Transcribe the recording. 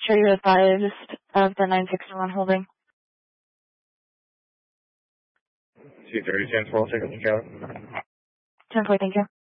sure you're advised of the 961 holding. 230, 10-12, take up the count. 10-4, thank you.